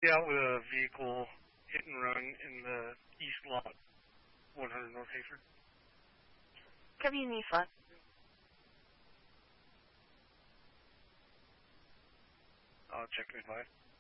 out with a vehicle hit and run in the east lot, 100 North Hayford. Copy, NIFA. I'll check in 5.